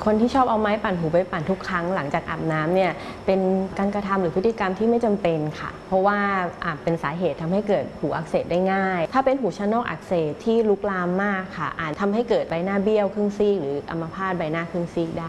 คนที่ชอบเอาไม้ปั่นหูไปปั่นทุกครั้งหลังจากอาบน้ำเนี่ยเป็นการกระทำหรือพฤติกรรมที่ไม่จำเป็นค่ะเพราะว่าอาจเป็นสาเหตุทำให้เกิดหูอักเสบได้ง่ายถ้าเป็นหูชั้นนอกอักเสบที่ลุกลามมากค่ะอาจทำให้เกิดใบหน้าเบี้ยวครึ่งซีกหรืออัมพาตใบหน้าครึ่งซีกได้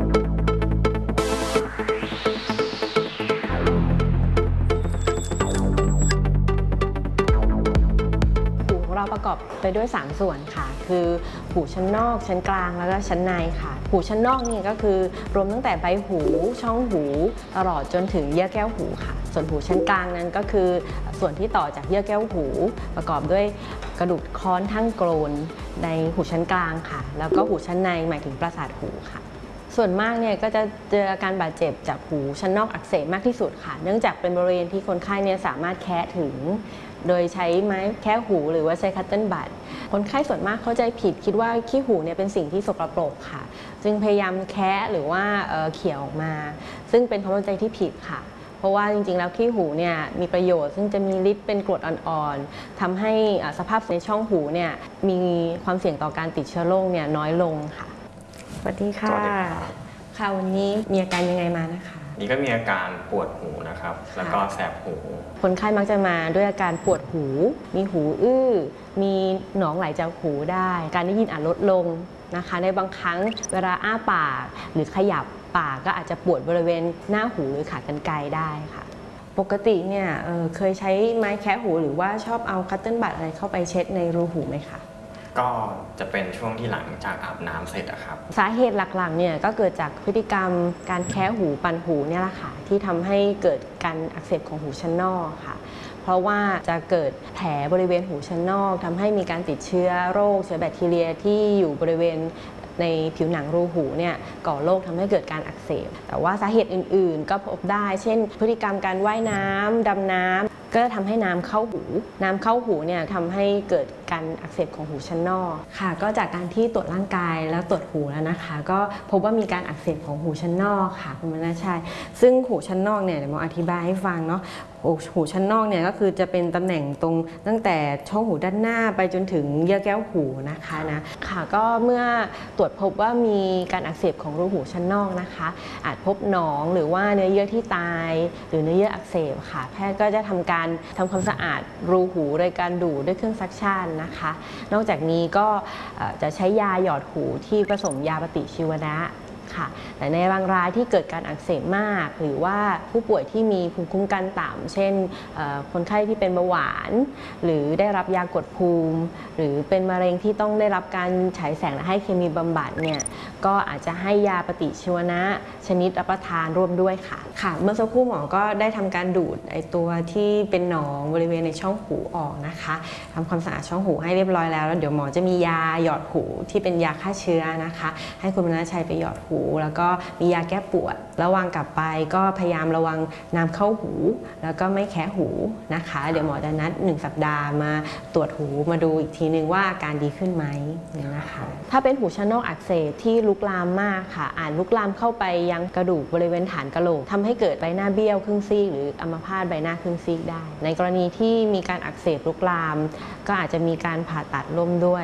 เราประกอบไปด้วย3ส่วนค่ะคือหูชั้นนอกชั้นกลางแล้วก็ชั้นในค่ะหูชั้นนอกนี่ก็คือรวมตั้งแต่ใบหูช่องหูตลอดจนถึงเยื่อแก้วหูค่ะส่วนหูชั้นกลางนั้นก็คือส่วนที่ต่อจากเยื่อแก้วหูประกอบด้วยกระดูกค้อนทั้งโกรนในหูชั้นกลางค่ะแล้วก็หูชั้นในหมายถึงประสาทหูค่ะส่วนมากเนี่ยก็จะเจออาการบาดเจ็บจากหูชั้นนอกอักเสบมากที่สุดค่ะเนื่องจากเป็นบริเวณที่คนไข้เนี่ยสามารถแคะถึงโดยใช้ไม้แคะหูหรือว่าใช้คัตเติ้ลบัดคนไข้ส่วนมากเข้าใจผิดคิดว่าขี้หูเนี่ยเป็นสิ่งที่สกปรกค่ะจึงพยายามแคะหรือว่าเขี่ยออกมาซึ่งเป็นความเข้าใจที่ผิดค่ะเพราะว่าจริงๆแล้วขี้หูเนี่ยมีประโยชน์ซึ่งจะมีฤทธิ์เป็นกรดอ่อนๆทำให้สภาพในช่องหูเนี่ยมีความเสี่ยงต่อการติดเชื้อโรคเนี่ยน้อยลงค่ะสวัสดีค่ะค่ะวันนี้มีอาการยังไงมานะคะนี่ก็มีอาการปวดหูนะครับแล้วก็แสบหูคนไข้มักจะมาด้วยอาการปวดหูมีหูอื้อมีหนองไหลจากหูได้การได้ยินอาจลดลงนะคะในบางครั้งเวลาอ้าปากหรือขยับปากก็อาจจะปวดบริเวณหน้าหูหรือขากรรไกรได้ค่ะปกติเนี่ยเคยใช้ไม้แคะหูหรือว่าชอบเอาคัตเติ้ลบัดอะไรเข้าไปเช็ดในรูหูไหมคะก็จะเป็นช่วงที่หลังจากอาบน้ำเสร็จครับสาเหตุหลักๆเนี่ยก็เกิดจากพฤติกรรมการแคะหูปั่นหูเนี่ยแหละค่ะที่ทำให้เกิดการอักเสบของหูชั้นนอกค่ะเพราะว่าจะเกิดแผลบริเวณหูชั้นนอกทำให้มีการติดเชื้อโรคเชื้อแบคทีเรียที่อยู่บริเวณในผิวหนังรูหูเนี่ยก่อโรคทำให้เกิดการอักเสบแต่ว่าสาเหตุอื่นๆก็พบได้เช่นพฤติกรรมการว่ายน้ำดำน้ำก็ทำให้น้ำเข้าหูเนี่ยทำให้เกิดการอักเสบของหูชั้นนอกค่ะก็จากการที่ตรวจร่างกายแล้วตรวจหูแล้วนะคะก็พบว่ามีการอักเสบของหูชั้นนอกค่ะคุณมณชัยซึ่งหูชั้นนอกเนี่ยเดี๋ยวหมออธิบายให้ฟังเนาะหูชั้นนอกเนี่ยก็คือจะเป็นตำแหน่งตรงตั้งแต่ช่องหูด้านหน้าไปจนถึงเยื่อแก้วหูนะคะค่ะก็เมื่อตรวจพบว่ามีการอักเสบของรูหูชั้นนอกนะคะอาจพบหนองหรือว่าเนื้อเยื่อที่ตายหรือเนื้อเยื่ออักเสบค่ะแพทย์ก็จะทำความสะอาดรูหูโดยการดูดด้วยเครื่องซักชั่นนะคะนอกจากนี้ก็จะใช้ยาหยอดหูที่ผสมยาปฏิชีวนะค่ะแต่ในบางรายที่เกิดการอักเสบมากหรือว่าผู้ป่วยที่มีภูมิคุ้มกันต่ำเช่นคนไข้ที่เป็นเบาหวานหรือได้รับยากดภูมิหรือเป็นมะเร็งที่ต้องได้รับการฉายแสงและให้เคมีบำบัดเนี่ยก็อาจจะให้ยาปฏิชีวนะชนิดรับประทานร่วมด้วยค่ะเมื่อสักครู่หมอก็ได้ทำการดูดไอตัวที่เป็นหนองบริเวณในช่องหูออกนะคะทำความสะอาดช่องหูให้เรียบร้อยแล้วเดี๋ยวหมอจะมียาหยอดหูที่เป็นยาฆ่าเชื้อนะคะให้คุณมณชัยไปหยอดหูแล้วก็มียาแก้ปวดระวังกลับไปก็พยายามระวังน้ำเข้าหูแล้วก็ไม่แคะหูนะคะเดี๋ยวหมอจะนัด1 สัปดาห์มาตรวจหูมาดูอีกทีนึงว่าอาการดีขึ้นไหมนะคะถ้าเป็นหูชั้นนอกอักเสบที่ลุกลามมากค่ะอาจลุกลามเข้าไปยังกระดูกบริเวณฐานกะโหลกทำให้เกิดใบหน้าเบี้ยวครึ่งซีกหรืออัมพาตใบหน้าครึ่งซีกได้ในกรณีที่มีการอักเสบลุกลามก็อาจจะมีการผ่าตัดร่วมด้วย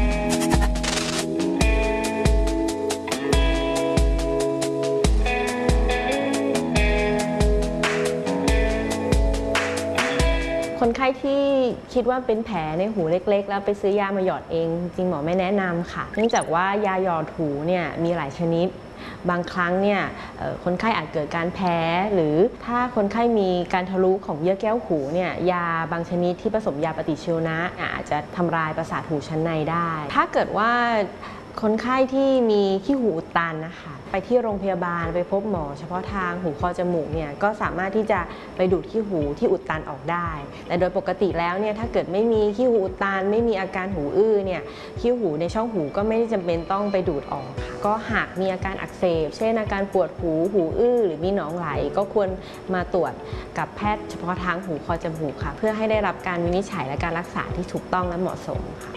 คนไข้ที่คิดว่าเป็นแผลในหูเล็กๆแล้วไปซื้อยามาหยอดเองจริงหมอไม่แนะนำค่ะเนื่องจากว่ายาหยอดหูเนี่ยมีหลายชนิดบางครั้งเนี่ยคนไข้อาจเกิดการแพ้หรือถ้าคนไข้มีการทะลุของเยื่อแก้วหูเนี่ยยาบางชนิดที่ผสมยาปฏิชีวนะอาจจะทำลายประสาทหูชั้นในได้ถ้าเกิดว่าคนไข้ที่มีขี้หูอุดตันนะคะไปที่โรงพยาบาลไปพบหมอเฉพาะทางหูคอจมูกเนี่ยก็สามารถที่จะไปดูดขี้หูที่อุดตันออกได้แต่โดยปกติแล้วเนี่ยถ้าเกิดไม่มีขี้หูอุดตันไม่มีอาการหูอื้อเนี่ยขี้หูในช่องหูก็ไม่ได้จำเป็นต้องไปดูดออกค่ะก็หากมีอาการอักเสบเช่นอาการปวดหูอื้อหรือมีหนองไหลก็ควรมาตรวจกับแพทย์เฉพาะทางหูคอจมูกค่ะเพื่อให้ได้รับการวินิจฉัยและการรักษาที่ถูกต้องและเหมาะสมค่ะ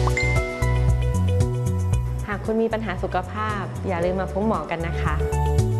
หากคุณมีปัญหาสุขภาพอย่าลืมมาพบหมอกันนะคะ